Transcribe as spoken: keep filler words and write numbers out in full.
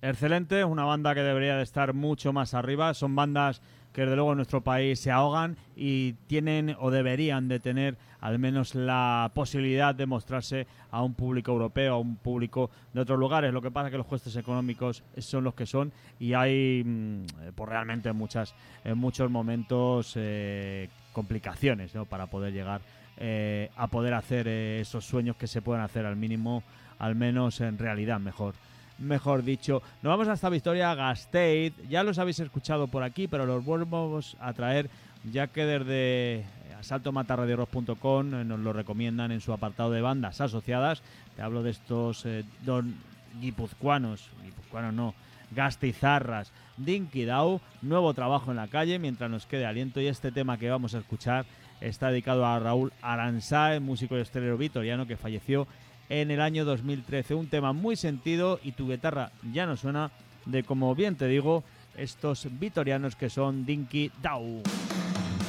excelente, una banda que debería de estar mucho más arriba. Son bandas que desde luego en nuestro país se ahogan y tienen o deberían de tener al menos la posibilidad de mostrarse a un público europeo, a un público de otros lugares. Lo que pasa es que los costes económicos son los que son y hay pues realmente muchas, en muchos momentos eh, complicaciones, ¿no?, para poder llegar eh, a poder hacer eh, esos sueños que se pueden hacer al mínimo, al menos en realidad mejor. Mejor dicho, nos vamos hasta Vitoria-Gasteiz. Ya los habéis escuchado por aquí, pero los volvemos a traer, ya que desde asalto mata radio rock punto com nos lo recomiendan en su apartado de bandas asociadas. Te hablo de estos eh, don guipuzcoanos, guipuzcoanos no, gasteizarras, Dinky Dau, nuevo trabajo en la calle mientras nos quede aliento, y este tema que vamos a escuchar está dedicado a Raúl Aranzáe, músico y estelero vitoriano que falleció en el año dos mil trece. Un tema muy sentido y tu guitarra ya no suena de, como bien te digo, estos vitorianos que son Dinky Dau.